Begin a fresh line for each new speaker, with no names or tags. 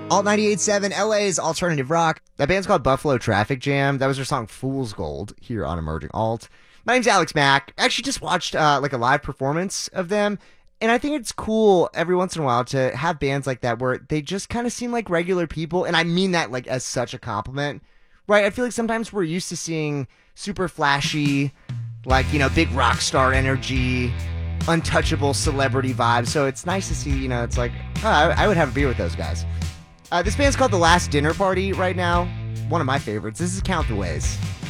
Alt 98.7, LA's alternative rock. That band's called Buffalo Traffic Jam. That was their song Fool's Gold here on Emerging Alt. My name's Alex Mack. I actually just watched like a live performance of them. And I think it's cool every once in a while to have bands like that where they just kind of seem like regular people. And I mean that like as such a compliment, right? I feel like sometimes we're used to seeing super flashy, like, big rock star energy, untouchable celebrity vibes. So it's nice to see, it's like, oh, I would have a beer with those guys. This band's called The Last Dinner Party right now. One of my favorites. This is Count the Ways.